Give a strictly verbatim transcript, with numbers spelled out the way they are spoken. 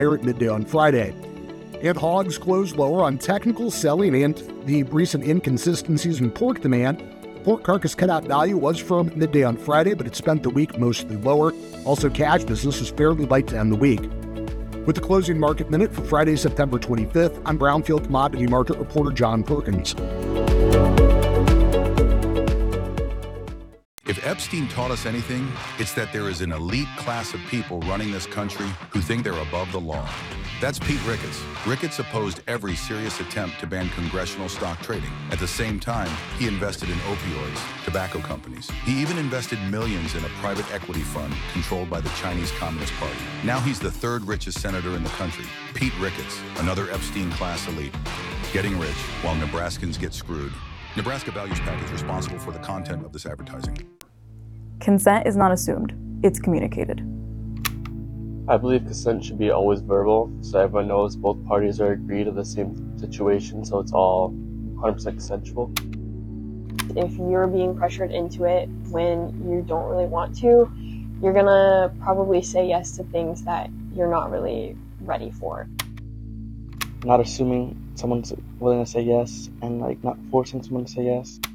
at midday on Friday. And hogs closed lower on technical selling and the recent inconsistencies in pork demand. Pork carcass cutout value was firm midday on Friday, but it spent the week mostly lower. Also, cash business was fairly light to end the week. With the closing market minute for Friday, September twenty-fifth, I'm Brownfield Commodity Market reporter John Perkins. If Epstein taught us anything, it's that there is an elite class of people running this country who think they're above the law. That's Pete Ricketts. Ricketts opposed every serious attempt to ban congressional stock trading. At the same time, he invested in opioids, tobacco companies. He even invested millions in a private equity fund controlled by the Chinese Communist Party. Now he's the third richest senator in the country. Pete Ricketts, another Epstein class elite, getting rich while Nebraskans get screwed. Nebraska Values Pack is responsible for the content of this advertising. Consent is not assumed, it's communicated. I believe consent should be always verbal, so everyone knows both parties are agreed to the same situation, so it's all one hundred percent consensual. If you're being pressured into it when you don't really want to, you're gonna probably say yes to things that you're not really ready for. Not assuming someone's willing to say yes and like not forcing someone to say yes.